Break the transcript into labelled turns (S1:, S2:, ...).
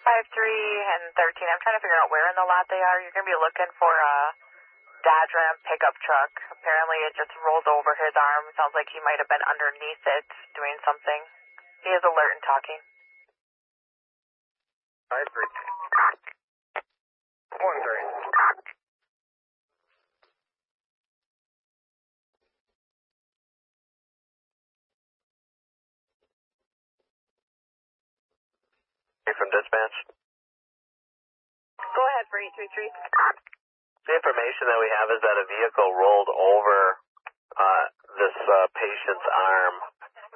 S1: and 13. I'm trying to figure out where in the lot they are. You're going to be looking for a Dodge Ram pickup truck. Apparently it just rolled over his arm. Sounds like he might have been underneath it doing something. He is alert and talking.
S2: 5-3. 1-3. From dispatch.
S1: Go ahead for 833.
S2: The information that we have is that a vehicle rolled over this patient's arm